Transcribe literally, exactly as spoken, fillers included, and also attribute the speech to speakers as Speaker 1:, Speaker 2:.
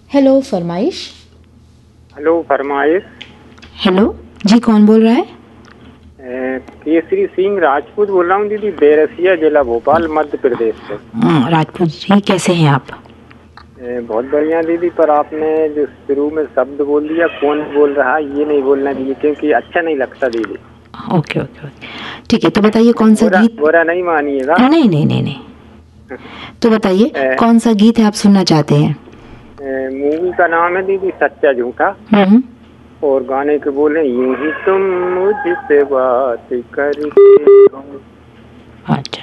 Speaker 1: Hello फरमाइश।
Speaker 2: Hello फरमाइश।
Speaker 1: Hello जी, कौन बोल रहा है?
Speaker 2: ए, केसरी सिंह राजपूत बोल रहा हूँ दीदी, बैरसिया जिला भोपाल मध्य प्रदेश से।
Speaker 1: राजपूत जी, कैसे हैं आप?
Speaker 2: ए, बहुत बढ़िया दीदी, पर आपने जो शुरू में शब्द बोल दिया कौन बोल रहा है, ये नहीं बोलना चाहिए क्योंकि अच्छा नहीं लगता दीदी।
Speaker 1: ओके ओके ओके, ठीक है। तो बताइए कौन सा
Speaker 2: बुरा
Speaker 1: गीत?
Speaker 2: बुरा नहीं मानिएगा।
Speaker 1: नहीं नहीं नहीं नहीं। तो बताइए कौन सा गीत है आप सुनना चाहते हैं?
Speaker 2: मूवी का नाम है दीदी सच्चा झूठा,
Speaker 1: हम्म।
Speaker 2: और गाने के बोले यूं ही तुम मुझसे बात करते हो।
Speaker 1: अच्छा।